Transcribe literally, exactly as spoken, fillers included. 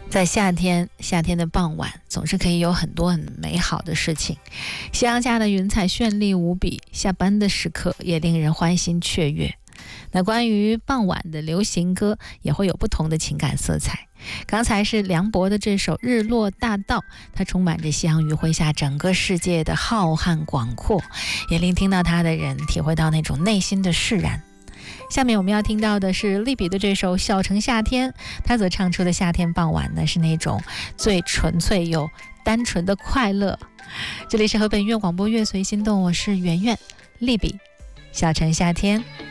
在夏天，夏天的傍晚总是可以有很多很美好的事情。夕阳下的云彩绚丽无比，下班的时刻也令人欢欣雀跃。那关于傍晚的流行歌也会有不同的情感色彩。刚才是梁博的这首《日落大道》，它充满着夕阳余晖下整个世界的浩瀚广阔，也令听到它的人体会到那种内心的释然。下面我们要听到的是利比的这首《小城夏天》，他所唱出的夏天傍晚呢，是那种最纯粹又单纯的快乐。这里是河北音乐广播乐随心动，我是圆圆，利比，《小城夏天》。